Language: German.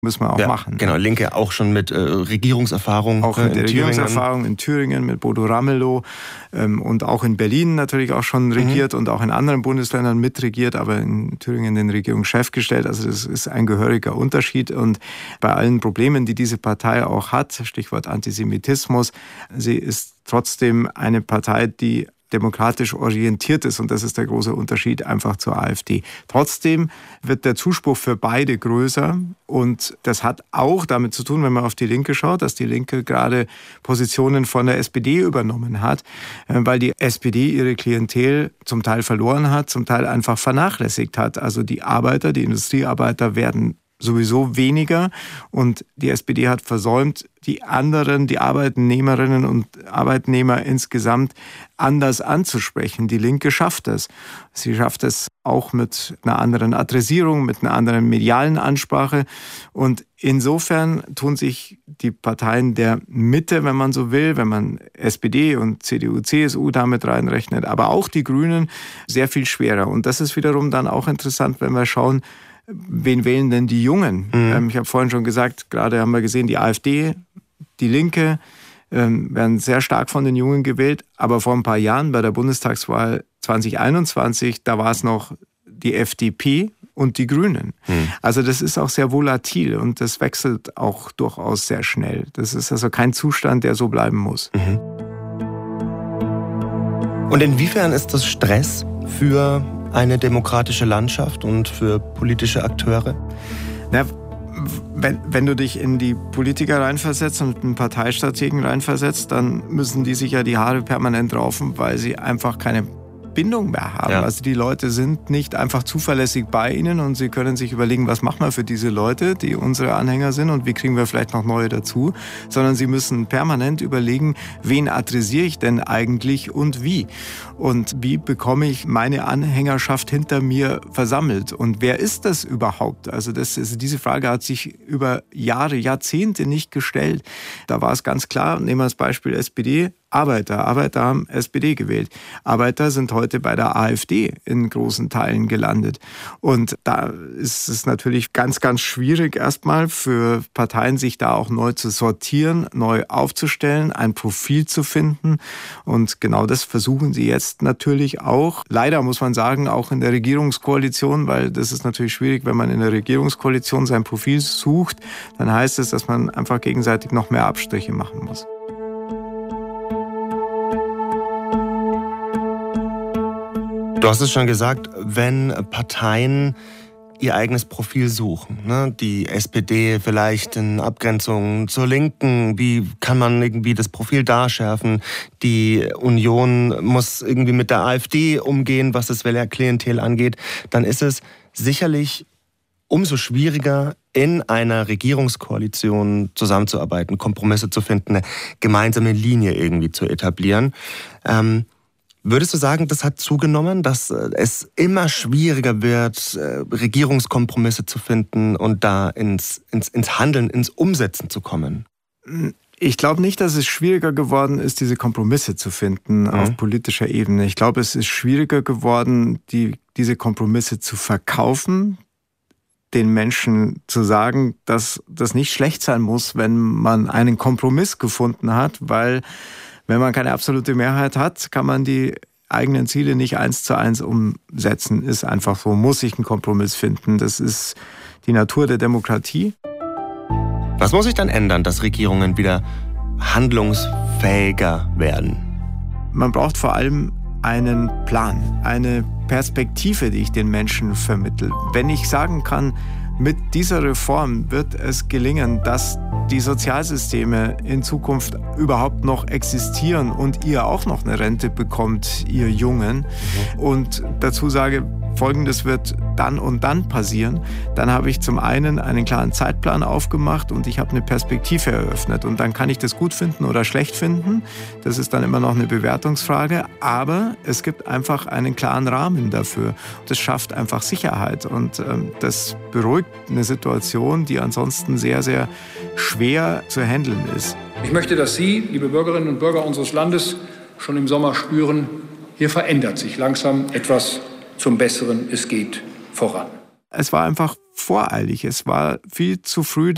Müssen wir auch machen. Genau, Linke auch schon mit Regierungserfahrung. Auch mit Regierungserfahrung in Thüringen, mit Bodo Ramelow und auch in Berlin natürlich auch schon regiert und auch in anderen Bundesländern mitregiert, aber in Thüringen den Regierungschef gestellt. Also das ist ein gehöriger Unterschied. Und bei allen Problemen, die diese Partei auch hat, Stichwort Antisemitismus, sie ist trotzdem eine Partei, die demokratisch orientiert ist. Und das ist der große Unterschied einfach zur AfD. Trotzdem wird der Zuspruch für beide größer. Und das hat auch damit zu tun, wenn man auf die Linke schaut, dass die Linke gerade Positionen von der SPD übernommen hat, weil die SPD ihre Klientel zum Teil verloren hat, zum Teil einfach vernachlässigt hat. Also die Arbeiter, die Industriearbeiter werden sowieso weniger und die SPD hat versäumt, die anderen, die Arbeitnehmerinnen und Arbeitnehmer insgesamt anders anzusprechen. Die Linke schafft es. Sie schafft es auch mit einer anderen Adressierung, mit einer anderen medialen Ansprache und insofern tun sich die Parteien der Mitte, wenn man so will, wenn man SPD und CDU, CSU damit reinrechnet, aber auch die Grünen, sehr viel schwerer. Und das ist wiederum dann auch interessant, wenn wir schauen, wen wählen denn die Jungen? Ich habe vorhin schon gesagt, gerade haben wir gesehen, die AfD, die Linke werden sehr stark von den Jungen gewählt. Aber vor ein paar Jahren bei der Bundestagswahl 2021, da war es noch die FDP und die Grünen. Also das ist auch sehr volatil und das wechselt auch durchaus sehr schnell. Das ist also kein Zustand, der so bleiben muss. Und inwiefern ist das Stress für eine demokratische Landschaft und für politische Akteure? Na, wenn du dich in die Politiker reinversetzt und einen Parteistrategen reinversetzt, dann müssen die sich ja die Haare permanent raufen, weil sie einfach keine Bindung mehr haben. Ja. Also die Leute sind nicht einfach zuverlässig bei ihnen und sie können sich überlegen, was machen wir für diese Leute, die unsere Anhänger sind und wie kriegen wir vielleicht noch neue dazu, sondern sie müssen permanent überlegen, wen adressiere ich denn eigentlich und wie? Und wie bekomme ich meine Anhängerschaft hinter mir versammelt? Und wer ist das überhaupt? Also diese Frage hat sich über Jahre, Jahrzehnte nicht gestellt. Da war es ganz klar, nehmen wir das Beispiel SPD, Arbeiter haben SPD gewählt. Arbeiter sind heute bei der AfD in großen Teilen gelandet. Und da ist es natürlich ganz, ganz schwierig erstmal für Parteien, sich da auch neu zu sortieren, neu aufzustellen, ein Profil zu finden. Und genau das versuchen sie jetzt natürlich auch. Leider muss man sagen, auch in der Regierungskoalition, weil das ist natürlich schwierig, wenn man in der Regierungskoalition sein Profil sucht, dann heißt es, dass man einfach gegenseitig noch mehr Abstriche machen muss. Du hast es schon gesagt, wenn Parteien ihr eigenes Profil suchen, ne? Die SPD vielleicht in Abgrenzung zur Linken, wie kann man irgendwie das Profil da schärfen? Die Union muss irgendwie mit der AfD umgehen, was das Wählerklientel angeht. Dann ist es sicherlich umso schwieriger, in einer Regierungskoalition zusammenzuarbeiten, Kompromisse zu finden, eine gemeinsame Linie irgendwie zu etablieren. Würdest du sagen, das hat zugenommen, dass es immer schwieriger wird, Regierungskompromisse zu finden und da ins Handeln, ins Umsetzen zu kommen? Ich glaube nicht, dass es schwieriger geworden ist, diese Kompromisse zu finden auf politischer Ebene. Ich glaube, es ist schwieriger geworden, diese Kompromisse zu verkaufen, den Menschen zu sagen, dass das nicht schlecht sein muss, wenn man einen Kompromiss gefunden hat, weil wenn man keine absolute Mehrheit hat, kann man die eigenen Ziele nicht 1:1 umsetzen. Ist einfach so, muss ich einen Kompromiss finden. Das ist die Natur der Demokratie. Was muss sich dann ändern, dass Regierungen wieder handlungsfähiger werden? Man braucht vor allem einen Plan, eine Perspektive, die ich den Menschen vermittle. Wenn ich sagen kann, mit dieser Reform wird es gelingen, dass die Sozialsysteme in Zukunft überhaupt noch existieren und ihr auch noch eine Rente bekommt, ihr Jungen. Und dazu sage, Folgendes wird dann und dann passieren. Dann habe ich zum einen einen klaren Zeitplan aufgemacht und ich habe eine Perspektive eröffnet. Und dann kann ich das gut finden oder schlecht finden. Das ist dann immer noch eine Bewertungsfrage. Aber es gibt einfach einen klaren Rahmen dafür. Das schafft einfach Sicherheit. Und das beruhigt eine Situation, die ansonsten sehr, sehr schwer zu handeln ist. Ich möchte, dass Sie, liebe Bürgerinnen und Bürger unseres Landes, schon im Sommer spüren, hier verändert sich langsam etwas zum Besseren. Es geht voran. Es war einfach voreilig. Es war viel zu früh